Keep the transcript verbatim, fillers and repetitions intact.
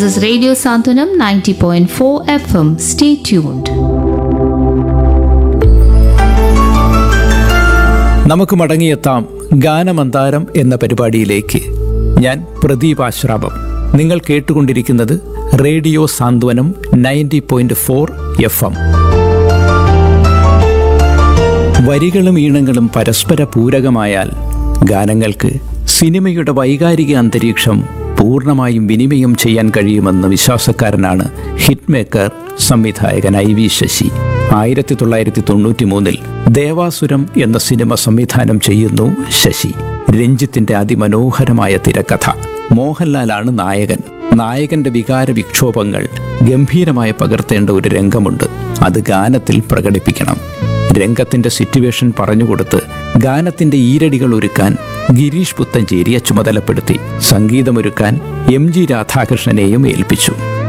is Radio Santanam ninety point four F M. Stay tuned. നമുക്ക് മടങ്ങിയെത്താം ഗാനമന്താരം എന്ന പരിപാടിയിലേക്ക്. ഞാൻ പ്രദീപ് ആശ്രാമം. നിങ്ങൾ കേട്ടുകൊണ്ടിരിക്കുന്നത് റേഡിയോ സാന്ത്വനം ninety point four F M. വരികളും ഈണങ്ങളും പരസ്പര പൂരകമായാൽ ഗാനങ്ങൾക്ക് സിനിമയുടെ വൈകാരിക അന്തരീക്ഷം പൂർണ്ണമായും വിനിമയം ചെയ്യാൻ കഴിയുമെന്ന വിശ്വാസക്കാരനാണ് ഹിറ്റ് മേക്കർ സംവിധായകൻ ഐ വി ശശി. ആയിരത്തി തൊള്ളായിരത്തി തൊണ്ണൂറ്റി മൂന്നിൽ ദേവാസുരം എന്ന സിനിമ സംവിധാനം ചെയ്യുന്നു ശശി. രഞ്ജിത്തിന്റെ അതിമനോഹരമായ തിരക്കഥ. മോഹൻലാലാണ് നായകൻ. നായകന്റെ വികാര വിക്ഷോഭങ്ങൾ ഗംഭീരമായി പകർത്തേണ്ട ഒരു രംഗമുണ്ട്. അത് ഗാനത്തിൽ പ്രകടിപ്പിക്കണം. രംഗത്തിന്റെ സിറ്റുവേഷൻ പറഞ്ഞുകൊടുത്ത് ഗാനത്തിന്റെ ഈരടികൾ ഒരുക്കാൻ ഗിരീഷ് പുത്തഞ്ചേരിയെ ചുമതലപ്പെടുത്തി. സംഗീതമൊരുക്കാൻ എം ജി രാധാകൃഷ്ണനെയും ഏൽപ്പിച്ചു.